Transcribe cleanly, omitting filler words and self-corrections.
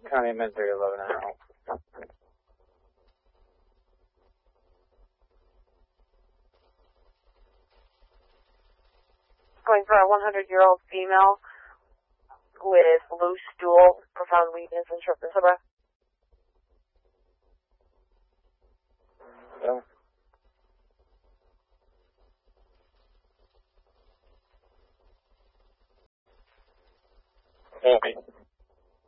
County Administrator 11 and a half. Going for a 100-year-old female with loose stool, profound weakness, and shortness of breath. Yeah. Okay.